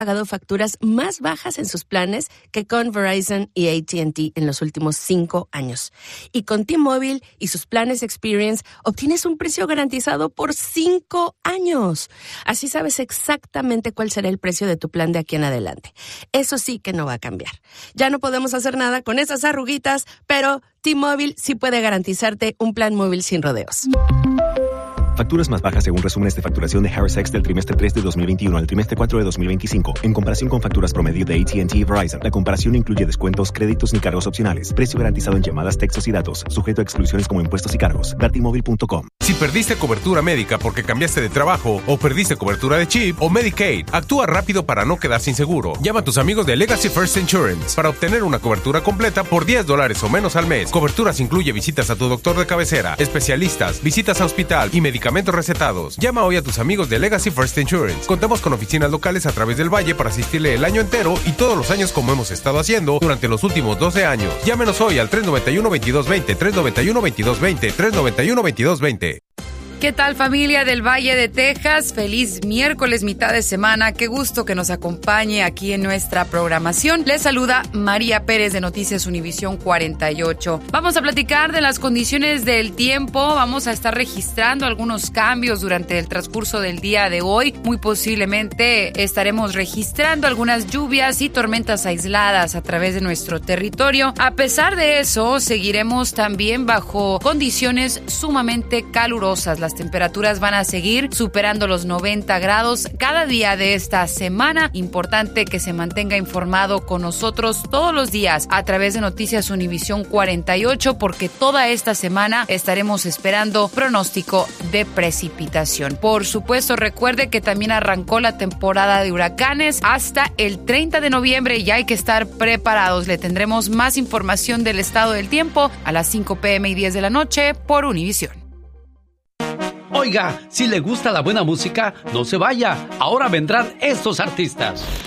pagado facturas más bajas en sus planes que con Verizon y AT&T en los últimos 5 años. Y con T-Mobile y sus planes Experience obtienes un precio garantizado por 5 años. Así sabes exactamente cuál será el precio de tu plan de aquí en adelante. Eso sí que no va a cambiar. Ya no podemos hacer nada con esas arruguitas, pero T-Mobile sí puede garantizarte un plan móvil sin rodeos. Facturas más bajas según resúmenes de facturación de Harris X del trimestre 3 de 2021 al trimestre 4 de 2025, en comparación con facturas promedio de AT&T y Verizon. La comparación incluye descuentos, créditos ni cargos opcionales. Precio garantizado en llamadas, textos y datos, sujeto a exclusiones como impuestos y cargos. Vertimóvil.com. Si perdiste cobertura médica porque cambiaste de trabajo, o perdiste cobertura de CHIP o Medicaid, actúa rápido para no quedar sin seguro. Llama a tus amigos de Legacy First Insurance para obtener una cobertura completa por $10 o menos al mes. Coberturas incluye visitas a tu doctor de cabecera, especialistas, visitas a hospital y medicamentos recetados. Llama hoy a tus amigos de Legacy First Insurance. Contamos con oficinas locales a través del valle para asistirle el año entero y todos los años como hemos estado haciendo durante los últimos 12 años. Llámenos hoy al 391-2220, 391-2220, 391-2220. ¿Qué tal, familia del Valle de Texas? Feliz miércoles, mitad de semana. Qué gusto que nos acompañe aquí en nuestra programación. Les saluda María Pérez de Noticias Univisión 48. Vamos a platicar de las condiciones del tiempo. Vamos a estar registrando algunos cambios durante el transcurso del día de hoy. Muy posiblemente estaremos registrando algunas lluvias y tormentas aisladas a través de nuestro territorio. A pesar de eso, seguiremos también bajo condiciones sumamente calurosas. Las temperaturas van a seguir superando los 90 grados cada día de esta semana. Importante que se mantenga informado con nosotros todos los días a través de Noticias Univisión 48 porque toda esta semana estaremos esperando pronóstico de precipitación. Por supuesto, recuerde que también arrancó la temporada de huracanes hasta el 30 de noviembre y hay que estar preparados. Le tendremos más información del estado del tiempo a las 5 p.m. y 10 de la noche por Univisión. Oiga, si le gusta la buena música, no se vaya. Ahora vendrán estos artistas.